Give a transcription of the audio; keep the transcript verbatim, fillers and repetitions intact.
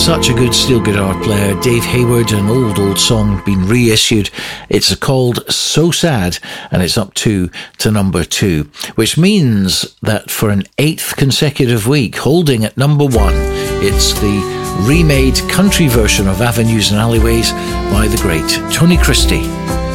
such a good steel guitar player, Dave Hayward, an old, old song being reissued. It's called So Sad, and it's up two to number two, which means that for an eighth consecutive week, holding at number one, it's the remade country version of Avenues and Alleyways by the great Tony Christie.